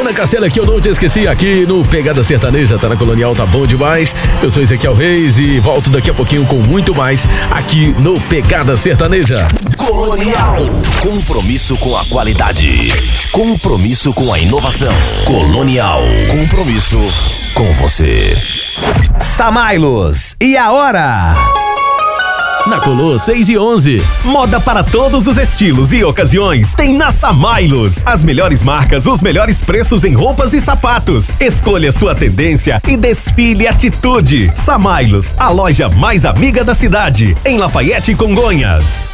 Ana Castela aqui, eu não te esqueci, aqui no Pegada Sertaneja, tá na Colonial, tá bom demais. Eu sou Ezequiel Reis e volto daqui a pouquinho com muito mais aqui no Pegada Sertaneja. Colonial. Compromisso com a qualidade. Compromisso com a inovação. Colonial. Compromisso com você. Samailos, e a hora? Na Colô 6:11. Moda para todos os estilos e ocasiões tem na Samailos. As melhores marcas, os melhores preços em roupas e sapatos. Escolha sua tendência e desfile atitude. Samailos, a loja mais amiga da cidade, em Lafayette, Congonhas.